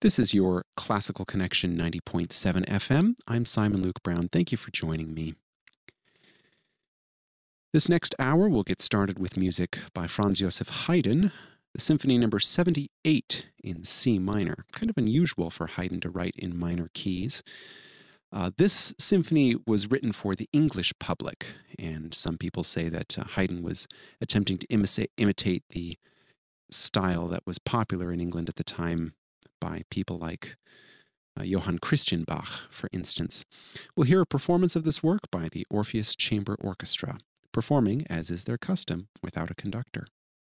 This is your Classical Connection 90.7 FM. I'm Simon Luke Brown. Thank you for joining me. This next hour, we'll get started with music by Franz Joseph Haydn, the Symphony Number 78 in C minor. Kind of unusual for Haydn to write in minor keys. This symphony was written for the English public, and some people say that Haydn was attempting to imitate the style that was popular in England at the time by people like Johann Christian Bach, for instance. We'll hear a performance of this work by the Orpheus Chamber Orchestra, performing, as is their custom, without a conductor.